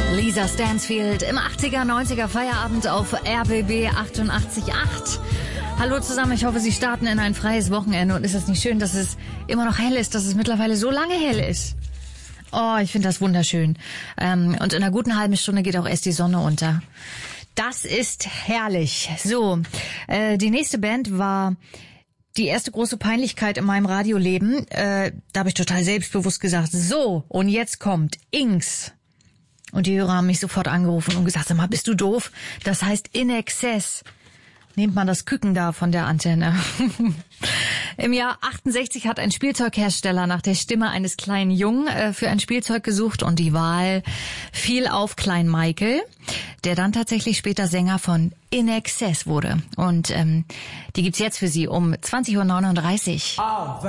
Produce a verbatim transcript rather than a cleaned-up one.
Lisa Stansfield im achtziger, neunziger Feierabend auf R B B achtundachtzig Komma acht. Hallo zusammen, ich hoffe, Sie starten in ein freies Wochenende. Und ist es nicht schön, dass es immer noch hell ist, dass es mittlerweile so lange hell ist? Oh, ich finde das wunderschön. Ähm, und in einer guten halben Stunde geht auch erst die Sonne unter. Das ist herrlich. So, äh, die nächste Band war die erste große Peinlichkeit in meinem Radioleben. Äh, da habe ich total selbstbewusst gesagt, so, und jetzt kommt Inks. Und die Hörer haben mich sofort angerufen und gesagt, sag mal, bist du doof? Das heißt In Excess. Nehmt mal das Küken da von der Antenne. Im Jahr achtundsechzig hat ein Spielzeughersteller nach der Stimme eines kleinen Jungen äh, für ein Spielzeug gesucht und die Wahl fiel auf Klein Michael, der dann tatsächlich später Sänger von In Excess wurde. Und ähm, die gibt's jetzt für Sie um zwanzig Uhr neununddreißig. Oh,